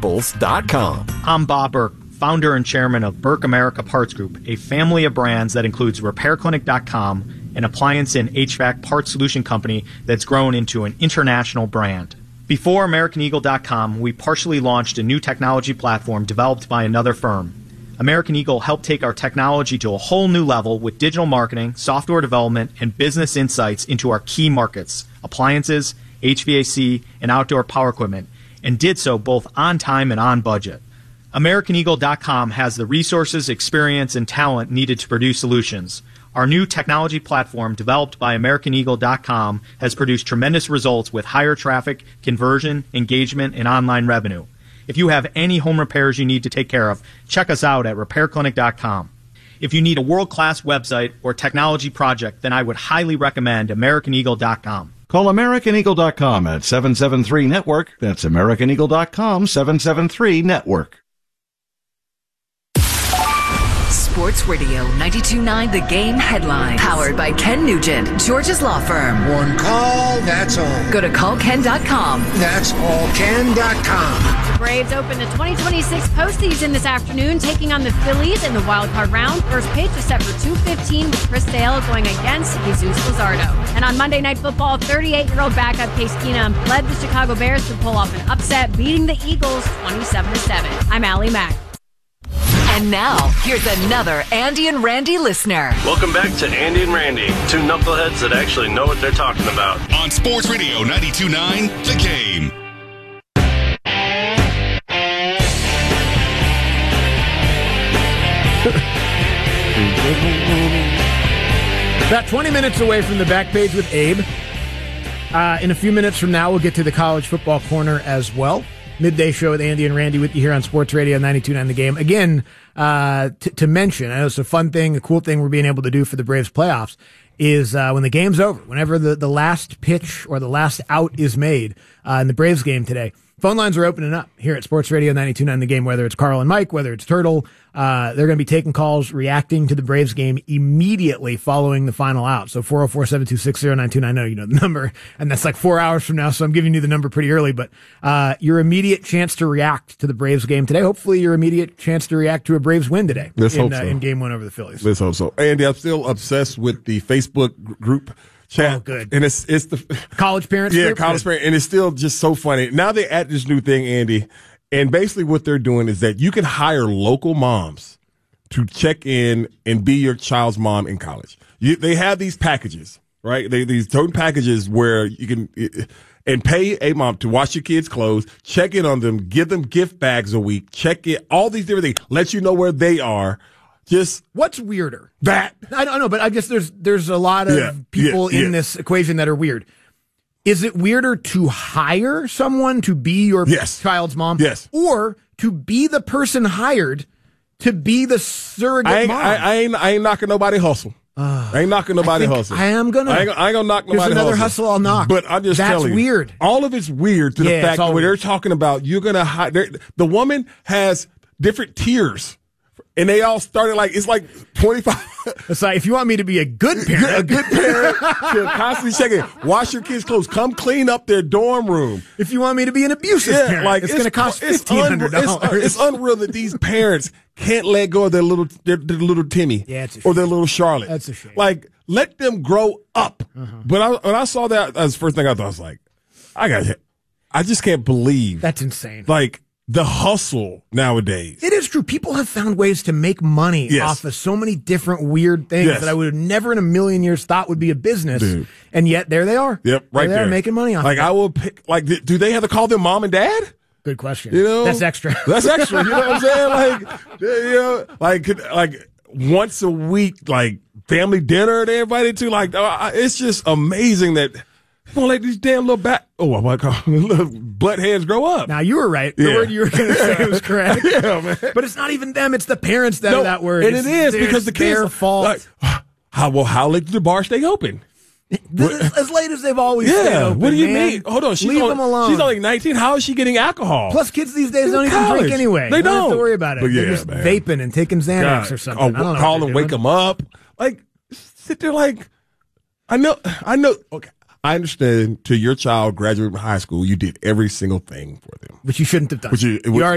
Staples.com. I'm Bob Burke, founder and chairman of Burke America Parts Group, a family of brands that includes RepairClinic.com, an appliance and HVAC parts solution company that's grown into an international brand. Before AmericanEagle.com, we partially launched a new technology platform developed by another firm. American Eagle helped take our technology to a whole new level with digital marketing, software development, and business insights into our key markets, appliances, HVAC, and outdoor power equipment, and did so both on time and on budget. AmericanEagle.com has the resources, experience, and talent needed to produce solutions. Our new technology platform, developed by AmericanEagle.com, has produced tremendous results with higher traffic, conversion, engagement, and online revenue. If you have any home repairs you need to take care of, check us out at RepairClinic.com. If you need a world-class website or technology project, then I would highly recommend AmericanEagle.com. Call AmericanEagle.com at 773-NETWORK. That's AmericanEagle.com, 773-NETWORK. Sports Radio 92.9 The Game headline. Powered by Ken Nugent, George's Law Firm. One call, that's all. Go to callken.com. That's allken.com. The Braves open the 2026 postseason this afternoon, taking on the Phillies in the wild card round. First pitch is set for 2:15 with Chris Sale going against Jesus Luzardo. And on Monday Night Football, 38-year-old backup Case Keenum led the Chicago Bears to pull off an upset, beating the Eagles 27-7. I'm Allie Mack. And now, here's another Andy and Randy listener. Welcome back to Andy and Randy, two knuckleheads that actually know what they're talking about. On Sports Radio 92.9 The Game. About 20 minutes away from the back page with Abe. In a few minutes from now, we'll get to the college football corner as well. Midday show with Andy and Randy with you here on Sports Radio 92.9 The Game. Again, to mention, I know it's a fun thing, a cool thing we're being able to do for the Braves playoffs is when the game's over, whenever the last pitch or the last out is made in the Braves game today, phone lines are opening up here at Sports Radio 92.9 The Game, whether it's Carl and Mike, whether it's Turtle. They're going to be taking calls, reacting to the Braves game immediately following the final out. So 404-726-0929, you know the number, and that's like 4 hours from now, so I'm giving you the number pretty early, but your immediate chance to react to the Braves game today, hopefully your immediate chance to react to a Braves win today in game one over the Phillies. Let's hope so. Andy, I'm still obsessed with the Facebook group chat. Oh, good. And it's the college parents group? Yeah, college parents, and it's still just so funny. Now they add this new thing, Andy, and basically what they're doing is that you can hire local moms to check in and be your child's mom in college. They have these packages, right? These total packages where you can and pay a mom to wash your kids' clothes, check in on them, give them gift bags a week, check in, all these different things, let you know where they are. Just what's weirder? That I don't know, but I guess there's a lot of people in this equation that are weird. Is it weirder to hire someone to be your child's mom? Yes. Or to be the person hired to be the surrogate mom? I ain't knocking nobody hustle. I ain't knocking nobody hustle. I am gonna. I ain't gonna knock nobody hustle. There's another hustle I'll knock. But I'm just telling you. That's weird. All of it's weird to the fact that when they're talking about you're gonna hire, the woman has different tiers. And they all started it's like 25. It's like, if you want me to be a good parent, to constantly check in, wash your kids' clothes, come clean up their dorm room. If you want me to be an abusive parent, it's going to cost $1,500. It's unreal that these parents can't let go of their little Timmy or their little Charlotte. That's a shame. Let them grow up. But when I saw that, that's the first thing I thought. I was like, I just can't believe. That's insane. The hustle nowadays. It is true. People have found ways to make money off of so many different weird things that I would have never in a million years thought would be a business. Dude. And yet there they are. Right there. They're making money off of it. I will pick, do they have to call them mom and dad? Good question. That's extra. That's extra. You know what I'm saying? Once a week, family dinner they're invited to. It's just amazing that don't let these damn little little butt heads grow up. Now, you were right. The word you were going to say was correct. Yeah, man. But it's not even them. It's the parents that are that word. And it is because the kids. Their fault. How late did the bar stay open? As late as they've always stayed open. What do you mean? Hold on. Leave them alone. She's only 19. How is she getting alcohol? Plus, kids these days don't even drink anyway. They don't have to worry about it. But They're just vaping and taking Xanax or something. I don't know call and wake them up. Sit there I know. Okay. I understand to your child graduating from high school, you did every single thing for them. Which you shouldn't have done. You